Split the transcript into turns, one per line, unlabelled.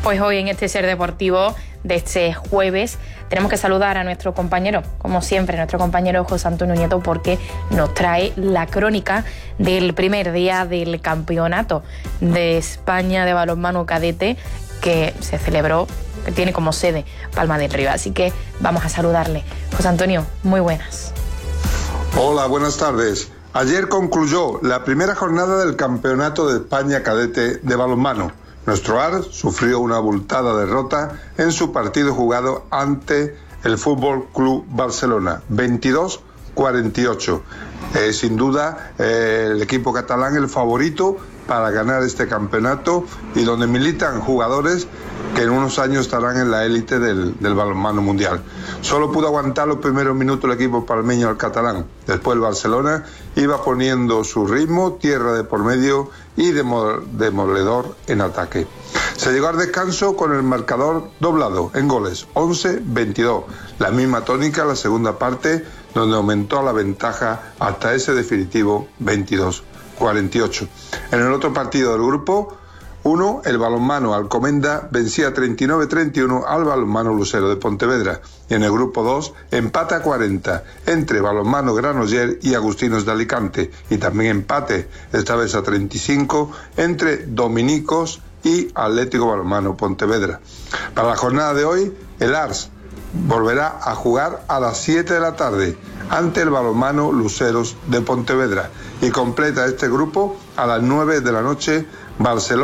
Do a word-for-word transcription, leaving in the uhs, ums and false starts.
Pues hoy en este Ser Deportivo de este jueves tenemos que saludar a nuestro compañero, como siempre, nuestro compañero José Antonio Nieto, porque nos trae la crónica del primer día del Campeonato de España de balonmano cadete que se celebró, que tiene como sede Palma del Río. Así que vamos a saludarle. José Antonio, muy buenas.
Hola, buenas tardes. Ayer concluyó la primera jornada del Campeonato de España cadete de balonmano. Nuestro A R sufrió una abultada derrota en su partido jugado ante el Fútbol Club Barcelona, veintidós cuarenta y ocho. Eh, sin duda, eh, el equipo catalán el favorito para ganar este campeonato y donde militan jugadores que en unos años estarán en la élite del, del balonmano mundial. Solo pudo aguantar los primeros minutos el equipo palmeño al catalán. Después el Barcelona iba poniendo su ritmo, tierra de por medio y demoledor en ataque. Se llegó al descanso con el marcador doblado en goles, once veintidós. La misma tónica la segunda parte, donde aumentó la ventaja hasta ese definitivo veintidós cuarenta y ocho. En el otro partido del grupo uno, el balonmano Alcomenda vencía treinta y nueve treinta y uno al balonmano Lucero de Pontevedra. Y en el grupo dos, empate a cuarenta entre balonmano Granollers y Agustinos de Alicante. Y también empate, esta vez a treinta y cinco, entre Dominicos y Atlético Balonmano Pontevedra. Para la jornada de hoy, el A R S volverá a jugar a las siete de la tarde ante el balonmano Luceros de Pontevedra y completa este grupo a las nueve de la noche Barcelona